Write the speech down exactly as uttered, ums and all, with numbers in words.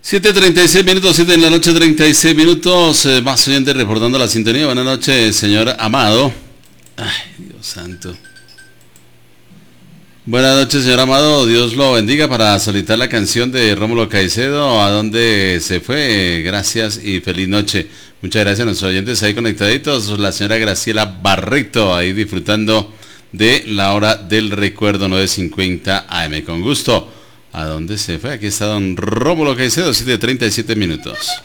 siete treinta y seis minutos, siete en la noche, treinta y seis minutos. Eh, más oyentes reportando la sintonía. Buenas noches, señor Amado. Ay, Dios santo. Buenas noches, señor Amado. Dios lo bendiga para solicitar la canción de Rómulo Caicedo. ¿A dónde se fue? Gracias y feliz noche. Muchas gracias a nuestros oyentes ahí conectaditos. La señora Graciela Barreto ahí disfrutando de la hora del recuerdo nueve cincuenta A M. Con gusto. ¿A dónde se fue? Aquí está don Rómulo Caicedo, siete treinta y siete minutos.